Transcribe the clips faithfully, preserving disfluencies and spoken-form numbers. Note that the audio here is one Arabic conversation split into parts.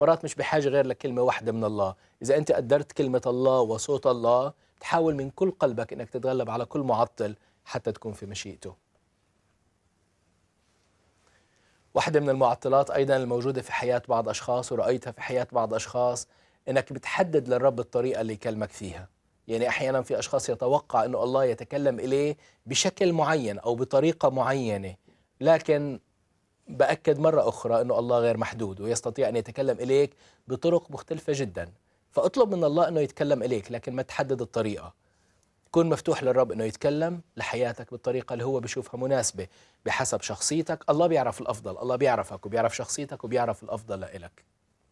مرات مش بحاجة غير لكلمة واحدة من الله. إذا أنت قدرت كلمة الله وصوت الله، تحاول من كل قلبك أنك تتغلب على كل معطل حتى تكون في مشيئته. واحدة من المعطلات أيضا الموجودة في حياة بعض أشخاص، ورأيتها في حياة بعض أشخاص، أنك بتحدد للرب الطريقة اللي يكلمك فيها. يعني أحيانا في أشخاص يتوقع أنه الله يتكلم إليه بشكل معين أو بطريقة معينة، لكن بأكد مرة أخرى أنه الله غير محدود ويستطيع أن يتكلم إليك بطرق مختلفة جدا. فاطلب من الله أنه يتكلم إليك، لكن ما تحدد الطريقة. كن مفتوح للرب أنه يتكلم لحياتك بالطريقة اللي هو بيشوفها مناسبة بحسب شخصيتك. الله بيعرف الأفضل، الله بيعرفك وبيعرف شخصيتك وبيعرف الأفضل لإلك.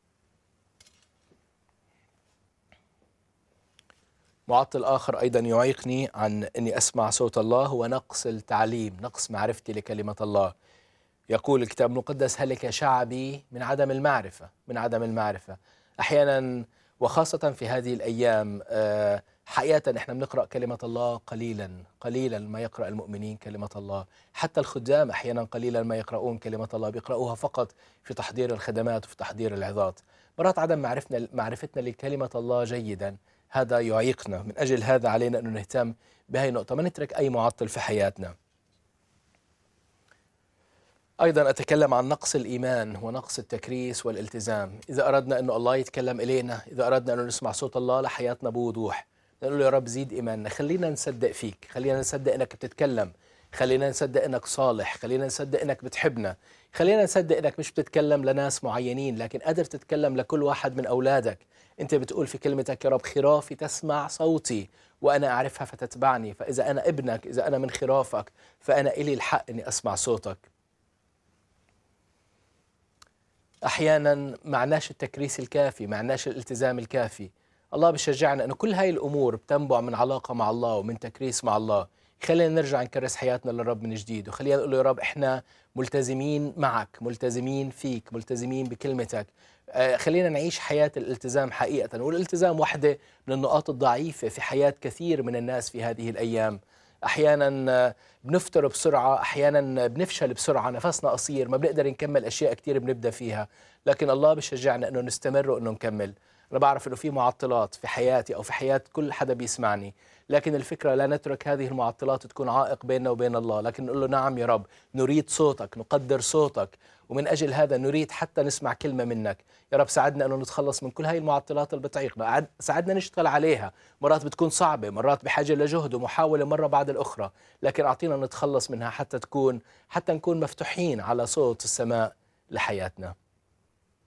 معطل آخر أيضا يعيقني عن أني أسمع صوت الله هو نقص التعليم، نقص معرفتي لكلمة الله. يقول الكتاب المقدس: هلك شعبي من عدم المعرفة، من عدم المعرفة. أحيانا وخاصة في هذه الأيام آه، حقيقة إحنا بنقرأ كلمة الله قليلا، قليلا ما يقرأ المؤمنين كلمة الله. حتى الخدام أحيانا قليلا ما يقرؤون كلمة الله، بيقرؤوها فقط في تحضير الخدمات وفي تحضير العظات. مرات عدم معرفتنا معرفتنا لكلمة الله جيدا هذا يعيقنا. من أجل هذا علينا أن نهتم بهذه النقطة، ما نترك أي معطل في حياتنا. أيضا أتكلم عن نقص الإيمان ونقص التكريس والالتزام. إذا أردنا أن الله يتكلم إلينا، إذا أردنا أن نسمع صوت الله لحياتنا بوضوح، نقول له: يا رب زيد إيماننا، خلينا نصدق فيك، خلينا نصدق أنك بتتكلم، خلينا نصدق أنك صالح، خلينا نصدق أنك بتحبنا، خلينا نصدق أنك مش بتتكلم لناس معينين لكن قادر تتكلم لكل واحد من أولادك. أنت بتقول في كلمتك: يا رب خرافي تسمع صوتي وأنا أعرفها فتتبعني. فإذا أنا ابنك، إذا أنا من خرافك، فأنا إلي الحق أني أسمع صوتك. أحيانا معناش التكريس الكافي، معناش الالتزام الكافي. الله بيشجعنا أنه كل هاي الأمور بتنبع من علاقة مع الله ومن تكريس مع الله. خلينا نرجع نكرس حياتنا للرب من جديد، وخلينا نقول له: يا رب إحنا ملتزمين معك، ملتزمين فيك، ملتزمين بكلمتك. آه، خلينا نعيش حياة الالتزام حقيقة. والالتزام واحدة من النقاط الضعيفة في حياة كثير من الناس في هذه الأيام. أحيانا بنفتر بسرعة، أحيانا بنفشل بسرعة، نفسنا قصير، ما بنقدر نكمل أشياء كتير بنبدأ فيها. لكن الله بيشجعنا أنه نستمر وأنه نكمل. أنا بعرف أنه في معطلات في حياتي أو في حياة كل حدا بيسمعني، لكن الفكرة لا نترك هذه المعطلات تكون عائق بيننا وبين الله، لكن نقول له: نعم يا رب، نريد صوتك، نقدر صوتك، ومن أجل هذا نريد حتى نسمع كلمة منك. يا رب ساعدنا أنه نتخلص من كل هاي المعطلات اللي بتعيقنا، ساعدنا نشتغل عليها. مرات بتكون صعبة، مرات بحاجة لجهد ومحاولة مرة بعد الأخرى، لكن أعطينا نتخلص منها حتى تكون حتى نكون مفتوحين على صوت السماء لحياتنا.